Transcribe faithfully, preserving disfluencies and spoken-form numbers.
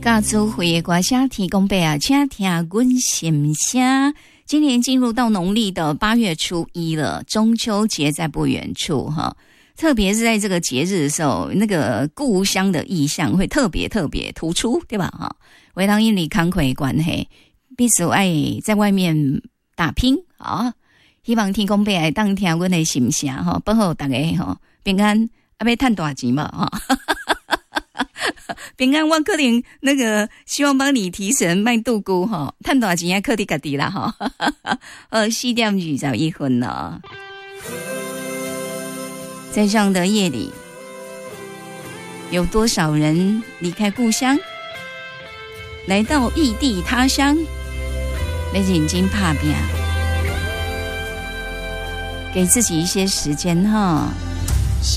甲主会的歌声提供给啊，请听阮心声。今年进入到农历的八月初一了，中秋节在不远处哈。特别是在这个节日的时候，那个故乡的意象会特别特别突出，对吧？哈，为当因为慷慨关系，必须爱在外面打拼啊！希望天公伯来当听阮的心声哈，保护大家哈平安，啊要赚大钱嘛哈。平安我可能那个希望帮你提神卖度菇哈，赚大钱也靠你家己啦哈。呃，四点二十一分了，在这样的夜里，有多少人离开故乡，来到异地他乡，要认真打拼，给自己一些时间哈。